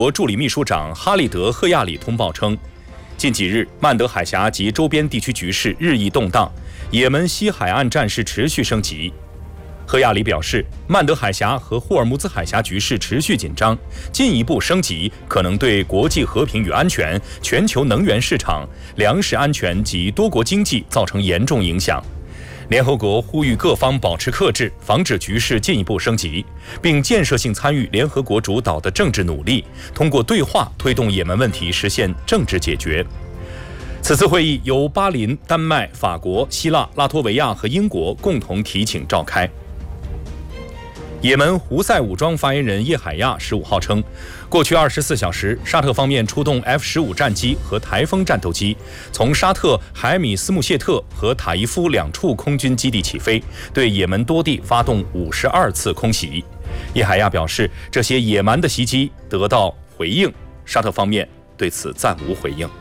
国助理秘书长哈利德·赫亚里通报称，近几日曼德海峡及周边地区局势日益动荡，也门西海岸战事持续升级。赫亚里表示，曼德海峡和霍尔木兹海峡局势持续紧张，进一步升级可能对国际和平与安全、全球能源市场、粮食安全及多国经济造成严重影响。联合国呼吁各方保持克制，防止局势进一步升级，并建设性参与联合国主导的政治努力，通过对话推动也门问题实现政治解决。此次会议由巴林、丹麦、法国、希腊、拉脱维亚和英国共同提请召开。也门胡塞武装发言人叶海亚15号称，过去24小时，沙特方面出动 F-15战机和台风战斗机，从沙特海米斯穆谢特和塔伊夫2处空军基地起飞，对也门多地发动52次空袭。叶海亚表示，这些野蛮的袭击得到回应，沙特方面对此暂无回应。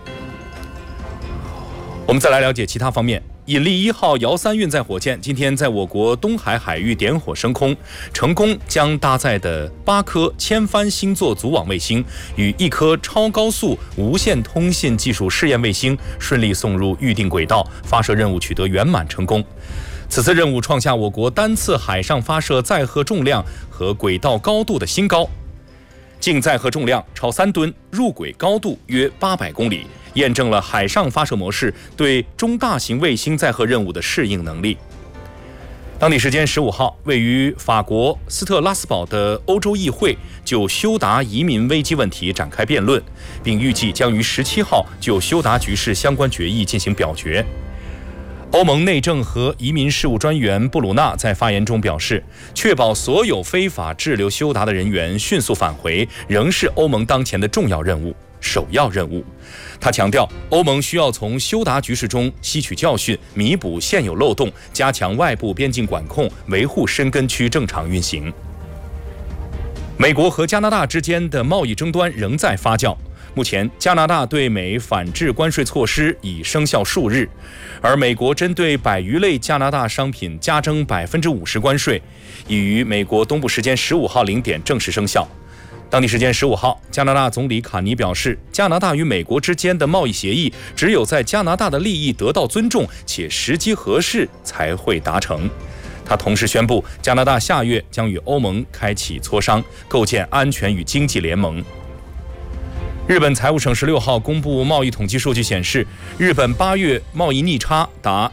我们再来了解其他方面。引力1号遥3运载火箭今天在我国东海海域点火升空，成功将搭载的8颗千帆星座组网卫星与1颗超高速无线通信技术试验卫星顺利送入预定轨道，发射任务取得圆满成功。此次任务创下我国单次海上发射载荷重量和轨道高度的新高，净载荷重量超3吨，入轨高度约800公里，验证了海上发射模式对中大型卫星载荷任务的适应能力。当地时间15号，位于法国斯特拉斯堡的欧洲议会就休达移民危机问题展开辩论，并预计将于17号就休达局势相关决议进行表决。欧盟内政和移民事务专员布鲁纳在发言中表示，确保所有非法滞留休达的人员迅速返回，仍是欧盟当前的重要任务、首要任务。他强调，欧盟需要从休达局势中吸取教训，弥补现有漏洞，加强外部边境管控，维护申根区正常运行。美国和加拿大之间的贸易争端仍在发酵。目前，加拿大对美反制关税措施已生效数日，而美国针对100余类加拿大商品加征50%关税，已于美国东部时间15号0点正式生效。当地时间15号，加拿大总理卡尼表示，加拿大与美国之间的贸易协议只有在加拿大的利益得到尊重且时机合适才会达成。他同时宣布，加拿大下月将与欧盟开启磋商，构建安全与经济联盟。日本财务省16号公布贸易统计数据显示，日本8月贸易逆差达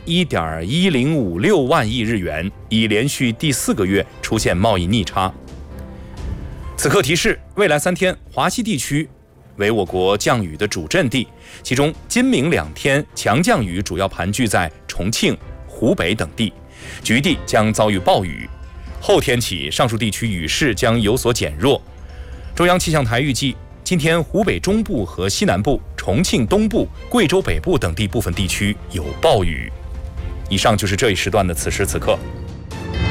1.1056 万亿日元，已连续第4个月出现贸易逆差。此刻提示，未来3天华西地区为我国降雨的主阵地，其中今明2天强降雨主要盘踞在重庆、湖北等地，局地将遭遇暴雨。后天起，上述地区雨势将有所减弱。中央气象台预计，今天湖北中部和西南部、重庆东部、贵州北部等地部分地区有暴雨。以上就是这一时段的此时此刻。